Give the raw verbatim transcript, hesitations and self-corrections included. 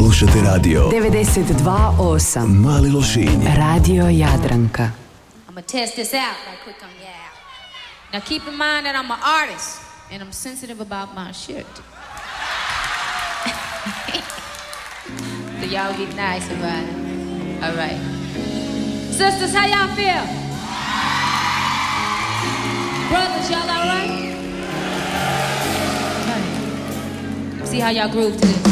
Slušate radio devedeset dva osam Mali Lošinj. Radio Jadranka. I'm gonna test this out right quick on yeah. Now keep in mind that I'm an artist and I'm sensitive about my shit. So y'all be nice about it. All right. Sisters, how y'all feel? Brothers, y'all all right? All right. See how y'all groove to this.